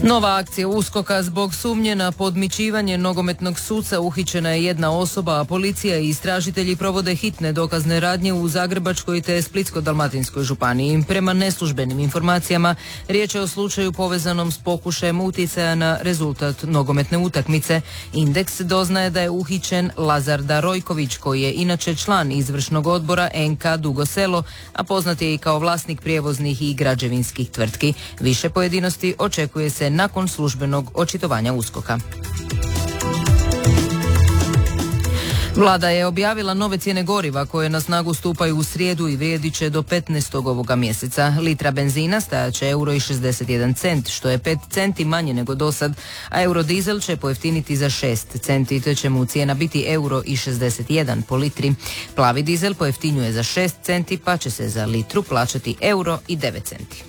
Nova akcija USKOK-a zbog sumnje na podmićivanje nogometnog suca uhićena je jedna osoba, a policija i istražitelji provode hitne dokazne radnje u Zagrebačkoj te Splitsko-dalmatinskoj županiji. Prema neslužbenim informacijama, riječ je o slučaju povezanom s pokušajem utjecaja na rezultat nogometne utakmice. Indeks doznaje da je uhićen Lazar Darojković, koji je inače član izvršnog odbora NK Dugo Selo, a poznat je i kao vlasnik prijevoznih i građevinskih tvrtki. Više pojedinosti očekuje se nakon službenog očitovanja USKOK-a. Vlada je objavila nove cijene goriva koje na snagu stupaju u srijedu i vrijedit će do 15. ovoga mjeseca. Litra benzina stajat će €1,61, što je 5 centi manje nego dosad, a eurodizel će pojeftiniti za 6 centi, te će mu cijena biti €1,61 po litri. Plavi dizel pojeftinjuje za 6 centi, pa će se za litru plaćati €1,09.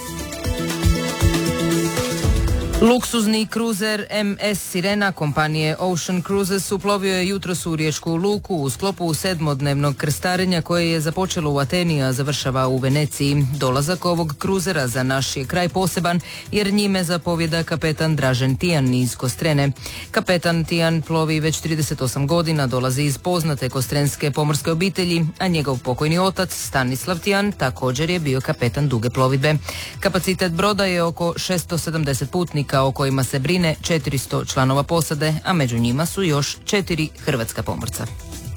Luksuzni kruzer MS Sirena kompanije Ocean Cruises uplovio je jutros u Riječku luku u sklopu 7-dnevnog krstarenja koje je započelo u Ateni, a završava u Veneciji. Dolazak ovog kruzera za naš je kraj poseban jer njime zapovjeda kapetan Dražen Tijan iz Kostrene. Kapetan Tijan plovi već 38 godina, dolazi iz poznate kostrenske pomorske obitelji, a njegov pokojni otac Stanislav Tijan također je bio kapetan duge plovidbe. Kapacitet broda je oko 670 putnika, o kojima se brine 400 članova posade, a među njima su još 4 hrvatska pomorca.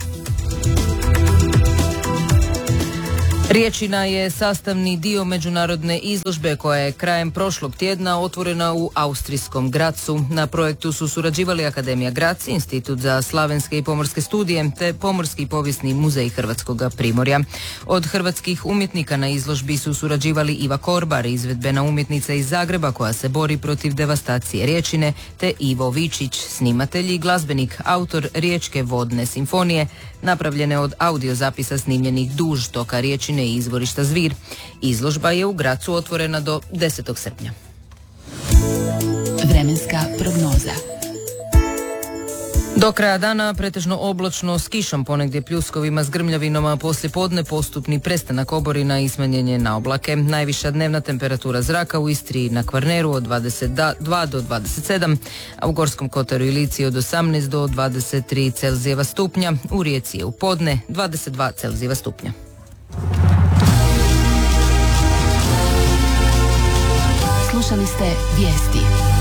Riječina je sastavni dio međunarodne izložbe koja je krajem prošlog tjedna otvorena u austrijskom Grazu. Na projektu su surađivali Akademija Graz, Institut za slavenske i pomorske studije te Pomorski povijesni muzej Hrvatskog primorja. Od hrvatskih umjetnika na izložbi su surađivali Iva Korbar, izvedbena umjetnica iz Zagreba koja se bori protiv devastacije Riječine, te Ivo Vičić, snimatelj i glazbenik, autor Riječke vodne simfonije, napravljene od audio zapisa snimljenih duž toka Riječine i izvorišta Zvir. Izložba je u Grazu otvorena do 10. srpnja. Vremenska prognoza. Do kraja dana pretežno oblačno s kišom, ponegdje pljuskovima s grmljavinom, a poslije podne postupni prestanak oborina i smanjenje na oblake. Najviša dnevna temperatura zraka u Istri i na Kvarneru od 22 do 27, a u Gorskom kotaru i Lici od 18 do 23 Celzijeva stupnja. U Rijeci je u podne 22 Celzijeva stupnja. Slušali ste vijesti.